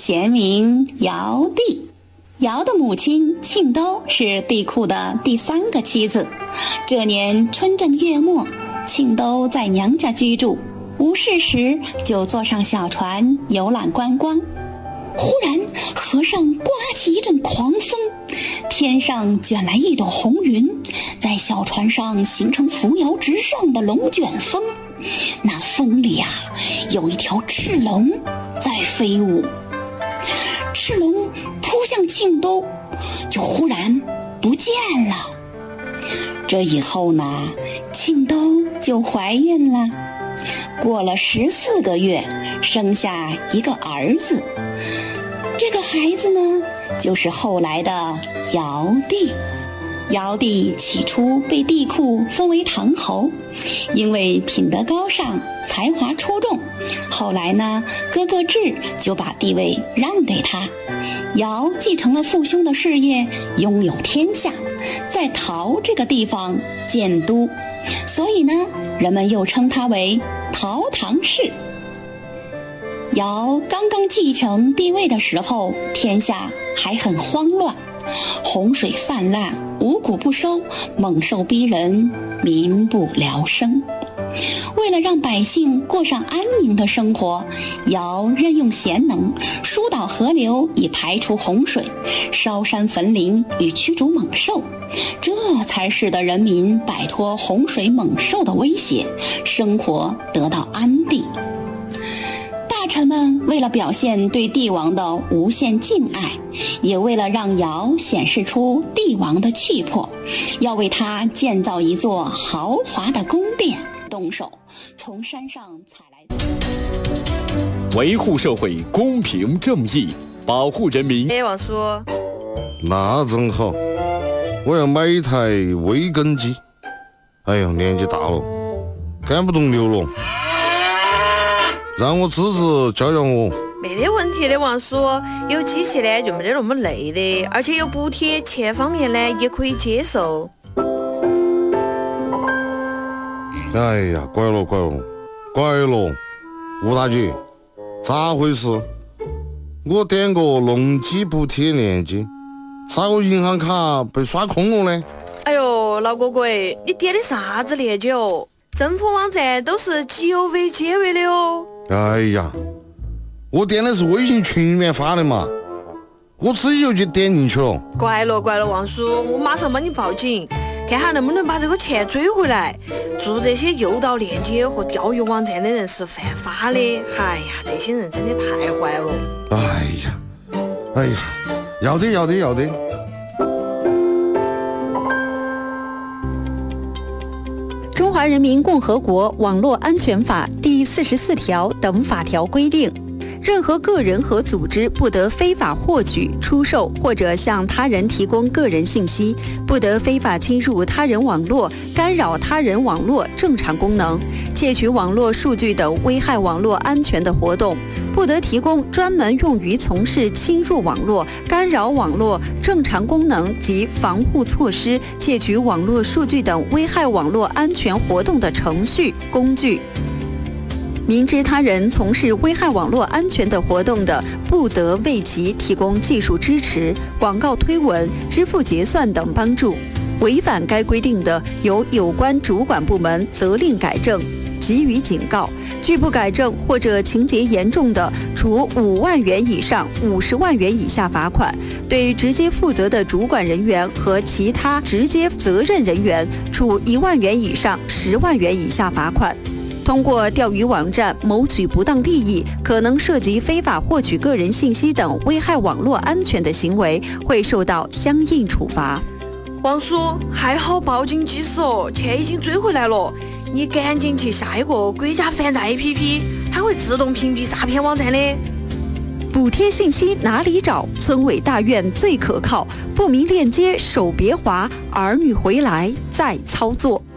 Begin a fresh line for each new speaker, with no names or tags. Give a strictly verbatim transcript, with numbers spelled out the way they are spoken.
贤名尧帝。尧的母亲庆都是帝喾的第三个妻子。这年春正月末，庆都在娘家居住，无事时就坐上小船游览观光。忽然河上刮起一阵狂风，天上卷来一朵红云，在小船上形成扶摇直上的龙卷风。那风里啊，有一条赤龙在飞舞。赤龙扑向庆都，就忽然不见了。这以后呢，庆都就怀孕了。过了十四个月，生下一个儿子。这个孩子呢，就是后来的尧帝。尧帝起初被帝喾封为唐侯，因为品德高尚，才华出众。后来呢，哥哥智就把地位让给他。尧继承了父兄的事业，拥有天下，在陶这个地方建都，所以呢，人们又称他为陶唐氏。尧刚刚继承帝位的时候，天下还很慌乱，洪水泛滥，五谷不收，猛兽逼人，民不聊生。为了让百姓过上安宁的生活，尧任用贤能，疏导河流以排除洪水，烧山焚林以驱逐猛兽，这才使得人民摆脱洪水猛兽的威胁，生活得到安定。大臣们为了表现对帝王的无限敬爱，也为了让尧显示出帝王的气魄，要为他建造一座豪华的宫殿，动手从山上采来。
维护社会公平正义，保护人民。
哎，王叔，
那真好，我要买一台微耕机。哎呦，年纪大了，赶不动牛了，让我侄子教教我。
没得问题的，王叔，有机器呢就没得那么累的，而且有补贴，钱方面呢也可以接受。
哎呀，乖了乖了乖了，吴大姐，咋回事？我点个农机补贴年金，咋个银行卡被刷空了呢？
哎呦，老哥哥，你点的啥子链接哦？政府网站都是 G O V 结尾的哦。
哎呀，我点的是微信群里面发的嘛，我自己就去点进去了。
怪了怪了，王叔，我马上帮你报警，看下能不能把这个钱追回来。做这些诱导链接和钓鱼网站的人是犯法的。哎呀，这些人真的太坏了。
哎呀，哎呀，要得要得要得。
中华人民共和国网络安全法第四十四条等法条规定，任何个人和组织不得非法获取、出售或者向他人提供个人信息，不得非法侵入他人网络，干扰他人网络正常功能，窃取网络数据等危害网络安全的活动，不得提供专门用于从事侵入网络、干扰网络正常功能及防护措施、窃取网络数据等危害网络安全活动的程序、工具。明知他人从事危害网络安全的活动的，不得为其提供技术支持、广告推文、支付结算等帮助。违反该规定的，由有关主管部门责令改正，给予警告；拒不改正或者情节严重的，处五万元以上五十万元以下罚款；对直接负责的主管人员和其他直接责任人员，处一万元以上十万元以下罚款。通过钓鱼网站谋取不当利益，可能涉及非法获取个人信息等危害网络安全的行为，会受到相应处罚。
王叔，还好报警及时哦，钱已经追回来了。你赶紧去下一个国家反诈 A P P， 它会自动屏蔽诈骗网站的。
补贴信息哪里找？村委大院最可靠。不明链接手别滑，儿女回来再操作。